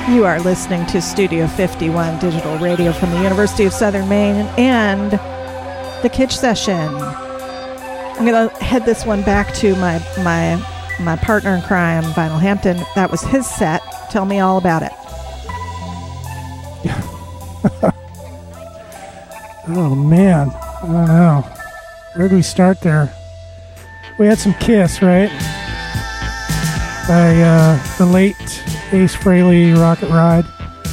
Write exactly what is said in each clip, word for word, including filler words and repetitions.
You are listening to Studio fifty-one Digital Radio from the University of Southern Maine and the Kitsch Session. I'm going to head this one back to my my my partner in crime, Vinyl Hampton. That was his set. Tell me all about it. Oh, man. I don't know. Where do we start there? We had some Kiss, right? By uh, the late Ace Frehley, Rocket Ride.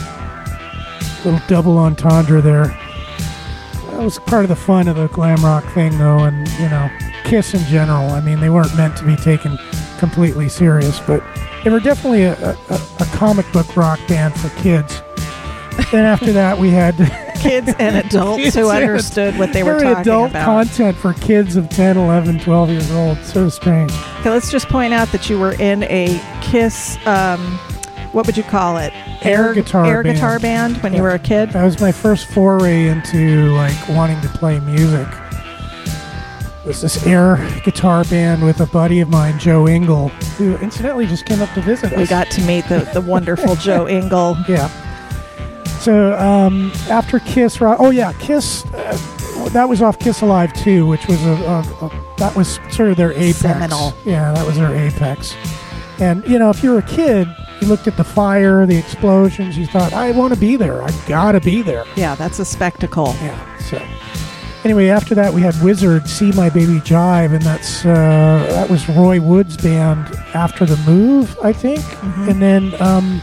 Little double entendre there. That was part of the fun of the glam rock thing, though, and, you know, Kiss in general. I mean, they weren't meant to be taken completely serious, but they were definitely a, a, a comic book rock band for kids. Then after that, we had... Kids and adults kids who understood what they were talking about. Very adult content for kids of ten, eleven, twelve years old. Sort of strange. Okay, let's just point out that you were in a Kiss, um, what would you call it? Air, air guitar air band. guitar band when yeah. you were a kid? That was my first foray into, like, wanting to play music. It was this air guitar band with a buddy of mine, Joe Engel, who incidentally just came up to visit us. We got to meet the, the wonderful Joe Engel. Yeah. So um, after Kiss, oh yeah, Kiss, uh, that was off Kiss Alive two, which was a, a, a that was sort of their apex. Seminal. Yeah, that was their apex. And you know, if you were a kid, you looked at the fire, the explosions, you thought, I want to be there. I gotta be there. Yeah, that's a spectacle. Yeah. So anyway, after that, we had Wizard, See My Baby Jive, and that's uh, that was Roy Wood's band after the move, I think. Mm-hmm. And then. Um,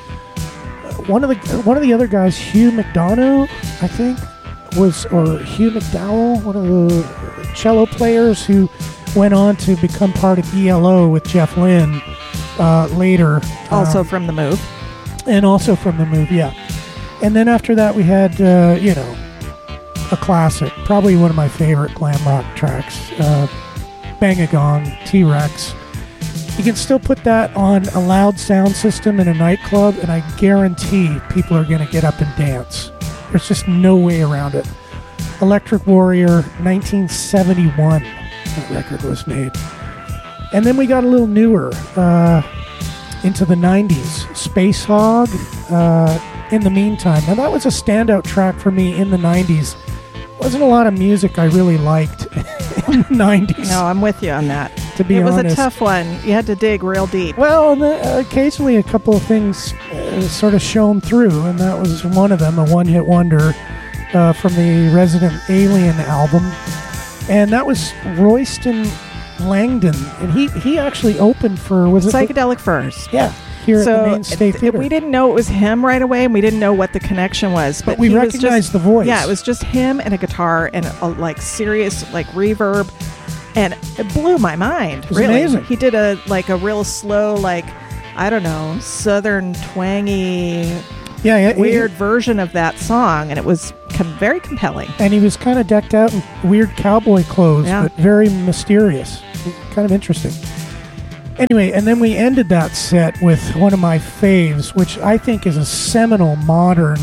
One of the one of the other guys, Hugh McDonough, I think, was or Hugh McDowell, one of the cello players who went on to become part of E L O with Jeff Lynne uh, later. Also um, from the move, and also from the move, yeah. And then after that, we had uh, you know a classic, probably one of my favorite glam rock tracks, uh, Bang a Gong, T-Rex. You can still put that on a loud sound system in a nightclub, and I guarantee people are going to get up and dance. There's just no way around it. Electric Warrior, nineteen seventy-one, that record was made. And then we got a little newer, uh, into the nineties. Space Hog, uh, In the Meantime. Now, that was a standout track for me in the nineties. Wasn't a lot of music I really liked in the nineties. No, I'm with you on that. To be it was honest. a tough one. You had to dig real deep. Well, and the, occasionally a couple of things uh, sort of shone through, and that was one of them, a one-hit wonder uh, from the Resident Alien album. And that was Royston Langdon, and he, he actually opened for... was it Psychedelic Furs. Yeah, here so at the Main State th- Theater. We didn't know it was him right away, and we didn't know what the connection was. But, but we he recognized was just, the voice. Yeah, it was just him and a guitar and a, like serious like reverb. And it blew my mind. It was really. amazing. He did a like a real slow, like I don't know, southern twangy, yeah, yeah, weird he, version of that song, and it was com- very compelling. And he was kind of decked out in weird cowboy clothes, yeah. but very mysterious. Kind of interesting. Anyway, and then we ended that set with one of my faves, which I think is a seminal modern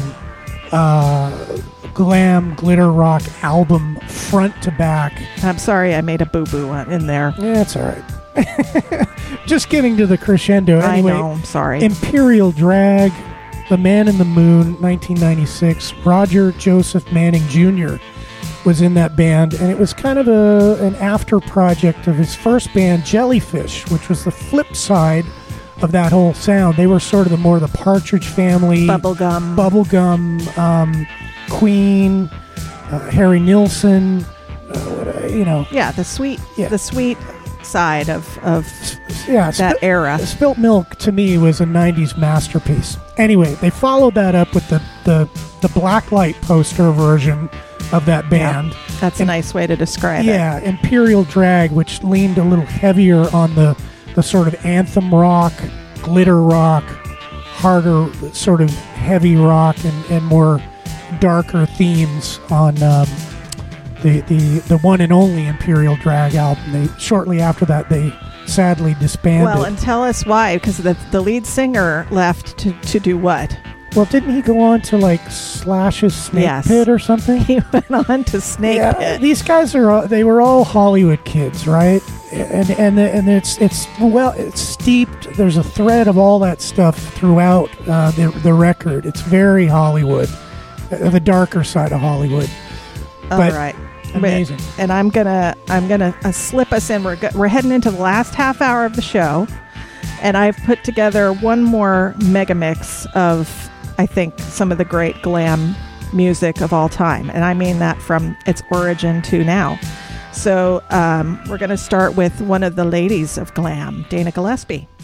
uh, glam glitter rock album front to back. I'm sorry I made a boo-boo in there. Yeah, it's all right. Just getting to the crescendo. Anyway, I know, I'm sorry. Imperial Drag, The Man in the Moon, nineteen ninety-six. Roger Joseph Manning Junior was in that band, and it was kind of a an after project of his first band, Jellyfish, which was the flip side of that whole sound. They were sort of the more the Partridge Family, Bubblegum, Bubblegum, um, Queen, uh, Harry Nilsson, uh, what, uh, you know. Yeah, the sweet, yeah. the sweet side of of yeah, that Sp- era. Spilt Milk to me was a nineties masterpiece. Anyway, they followed that up with the the, the Blacklight poster version of that band. Yeah, that's and, a nice way to describe yeah, it. Yeah, Imperial Drag, which leaned a little heavier on the the sort of anthem rock, glitter rock, harder sort of heavy rock, and, and more darker themes on um, the, the the one and only Imperial Drag album. They shortly after that they sadly disbanded. Well, and tell us why, because the the lead singer left to, to do what? Well, didn't he go on to like Slash's Snake yes. Pit or something? He went on to Snake yeah, Pit. These guys are all, they were all Hollywood kids, right? and and and it's it's well it's steeped. There's a thread of all that stuff throughout uh, the the record. It's very Hollywood, uh, the darker side of Hollywood. All but right. Amazing. And I'm gonna I'm gonna uh, slip us in. We're go- we're heading into the last half hour of the show, and I've put together one more mega mix of, I think, some of the great glam music of all time, and I mean that from its origin to now. So um, we're going to start with one of the ladies of glam, Dana Gillespie.